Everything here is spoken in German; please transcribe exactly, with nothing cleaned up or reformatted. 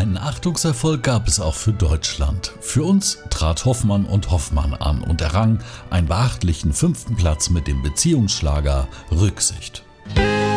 Einen Achtungserfolg gab es auch für Deutschland. Für uns trat Hoffmann und Hoffmann an und errang einen beachtlichen fünften Platz mit dem Beziehungsschlager Rücksicht.